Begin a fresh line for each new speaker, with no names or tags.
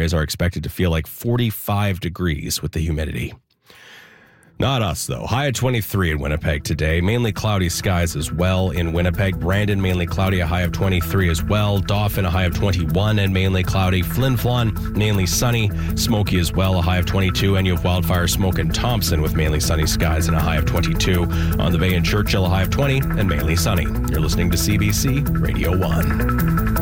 areas are expected to feel like 45 degrees with the humidity. Not us, though. High of 23 in Winnipeg today. Mainly cloudy skies as well in Winnipeg. Brandon, mainly cloudy, a high of 23 as well. Dauphin, a high of 21 and mainly cloudy. Flin Flon, mainly sunny. Smoky as well, a high of 22. And you have wildfire smoke in Thompson with mainly sunny skies and a high of 22. On the Bay in Churchill, a high of 20 and mainly sunny. You're listening to CBC Radio 1.